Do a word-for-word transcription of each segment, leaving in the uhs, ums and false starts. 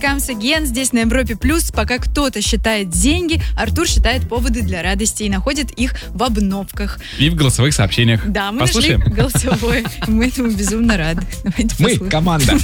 Comes Again здесь на Европе Плюс. Пока кто-то считает деньги, Артур считает поводы для радости и находит их в обновках. И в голосовых сообщениях. Да, мы Послушаем? нашли голосовое. Мы этому безумно рады. Давайте Мы послушаем. команда.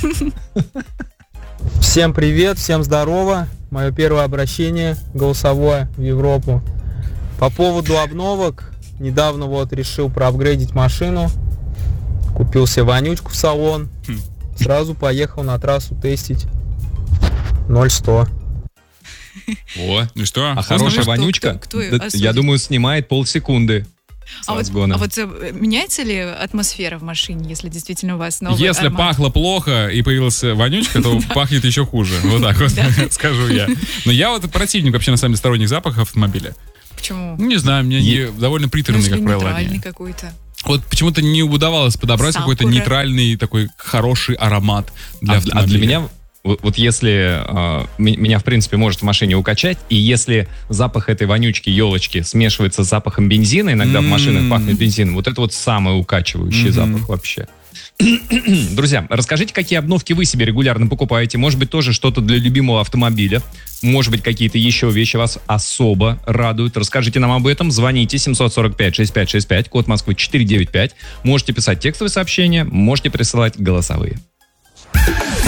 Всем привет, всем здорово. Мое первое обращение голосовое в Европу. По поводу обновок, недавно вот решил проапгрейдить машину. Купил себе вонючку в салон. Сразу поехал на трассу тестить. ноль сто. О, ну что? А хорошая что, вонючка, кто- кто ее да, осудит? я думаю, снимает полсекунды с А вот, разгона. а вот э, меняется ли атмосфера в машине, если действительно у вас новый Если аромат? пахло плохо и появилась вонючка, то пахнет еще хуже. Вот так вот скажу я. Но я вот противник вообще, на самом деле, сторонних запахов автомобиля. Почему? Ну, не знаю, мне Е- не- довольно Ну, приторные, если как правило, нейтральный они. какой-то. Вот почему-то не удавалось подобрать Сакура. какой-то нейтральный такой хороший аромат для а, а автомобиля. для меня, вот, вот если э, м- меня, в принципе, может в машине укачать, и если запах этой вонючки, елочки, смешивается с запахом бензина, иногда в машинах М. пахнет бензином, вот это вот самый укачивающий Мгм. запах вообще. Друзья, расскажите, какие обновки вы себе регулярно покупаете. Может быть, тоже что-то для любимого автомобиля. Может быть, какие-то еще вещи вас особо радуют. Расскажите нам об этом. Звоните семь сорок пять шестьдесят пять шестьдесят пять, код Москвы четыре девять пять. Можете писать текстовые сообщения, можете присылать голосовые. На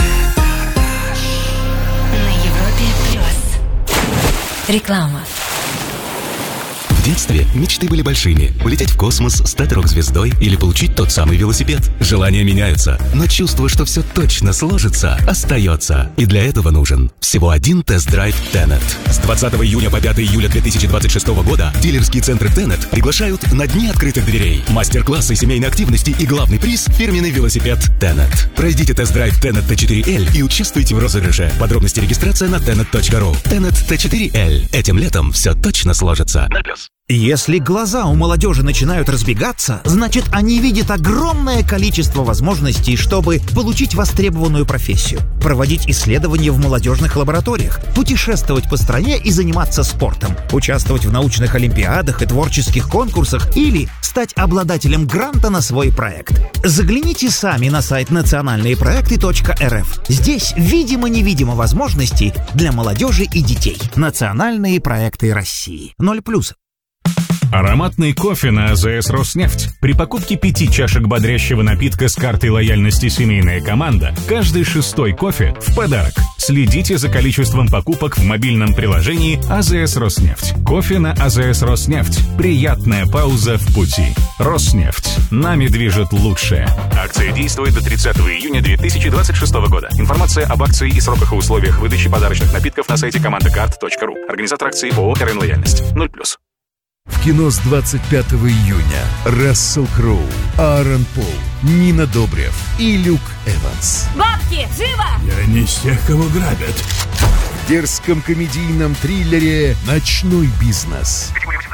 Европе Плюс. Реклама. В детстве мечты были большими. Улететь в космос, стать рок-звездой или получить тот самый велосипед. Желания меняются, но чувство, что все точно сложится, остается. И для этого нужен всего один тест-драйв Tenet. С двадцатого июня по пятое июля две тысячи двадцать шестого года дилерские центры Tenet приглашают на дни открытых дверей. Мастер-классы, семейной активности и главный приз – фирменный велосипед Tenet. Пройдите тест-драйв Tenet ти четыре эл и участвуйте в розыгрыше. Подробности регистрация на tenet точка ру. Tenet ти четыре эл. Этим летом все точно сложится. ноль плюс. Если глаза у молодежи начинают разбегаться, значит, они видят огромное количество возможностей, чтобы получить востребованную профессию, проводить исследования в молодежных лабораториях, путешествовать по стране и заниматься спортом, участвовать в научных олимпиадах и творческих конкурсах или стать обладателем гранта на свой проект. Загляните сами на сайт национальные проекты точка эр эф. Здесь видимо-невидимо возможностей для молодежи и детей. Национальные проекты России. Ноль плюс. Ароматный кофе на АЗС «Роснефть». При покупке пяти чашек бодрящего напитка с картой лояльности «Семейная команда» каждый шестой кофе в подарок. Следите за количеством покупок в мобильном приложении АЗС «Роснефть». Кофе на АЗС «Роснефть». Приятная пауза в пути. «Роснефть». Нами движет лучшее. Акция действует до тридцатого июня две тысячи двадцать шестого года. Информация об акции и сроках и условиях выдачи подарочных напитков на сайте командакарт точка ру. Организатор акции ООО «РН Лояльность». ноль плюс. В кино с двадцать пятого июня Рассел Кроу, Аарон Пол, Нина Добрев и Люк Эванс. Бабки, живо! Я не с тех, кого грабят. В дерзком комедийном триллере «Ночной бизнес».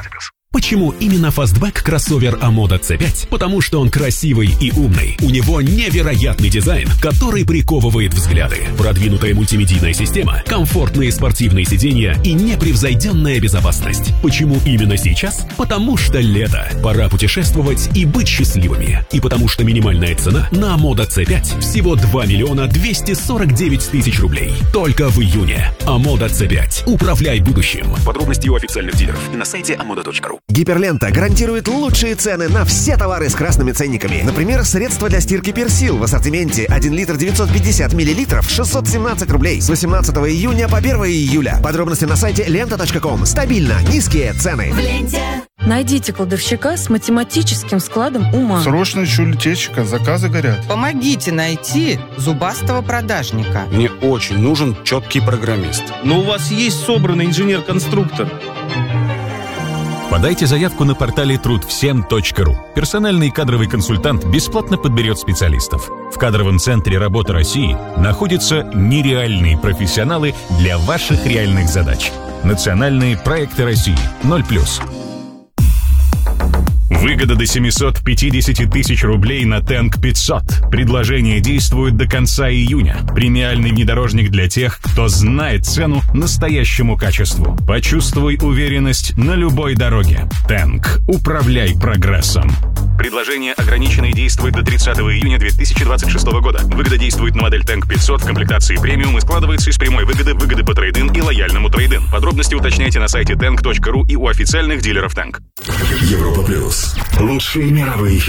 Почему именно фастбэк кроссовер Амода си пять? Потому что он красивый и умный. У него невероятный дизайн, который приковывает взгляды. Продвинутая мультимедийная система, комфортные спортивные сиденья и непревзойденная безопасность. Почему именно сейчас? Потому что лето. Пора путешествовать и быть счастливыми. И потому что минимальная цена на Амода си пять всего два миллиона двести сорок девять тысяч рублей. Только в июне. Амода си пять. Управляй будущим. Подробности у официальных дилеров и на сайте амода точка ру. Гиперлента гарантирует лучшие цены на все товары с красными ценниками. Например, средства для стирки Персил в ассортименте один литр девятьсот пятьдесят миллилитров шестьсот семнадцать рублей с восемнадцатого июня по первое июля. Подробности на сайте лента точка ком. Стабильно низкие цены. В ленте. Найдите кладовщика с математическим складом ума. Срочно ищу литейщика, заказы горят. Помогите найти зубастого продажника. Мне очень нужен четкий программист. Но у вас есть собранный инженер-конструктор. Подайте заявку на портале труд всем точка ру. Персональный кадровый консультант бесплатно подберет специалистов. В кадровом центре «Работа России» находятся нереальные профессионалы для ваших реальных задач. Национальные проекты России. ноль плюс. Выгода до семьсот пятьдесят тысяч рублей на Тэнк пятьсот. Предложение действует до конца июня. Премиальный внедорожник для тех, кто знает цену настоящему качеству. Почувствуй уверенность на любой дороге. Тэнк. Управляй прогрессом. Предложение ограничено и действует до тридцатого июня две тысячи двадцать шестого года. Выгода действует на модель Tank пятьсот в комплектации премиум и складывается из прямой выгоды, выгоды по трейд-ин и лояльному трейд-ин. Подробности уточняйте на сайте tank точка ру и у официальных дилеров Tank. Европа плюс. Лучшие мировые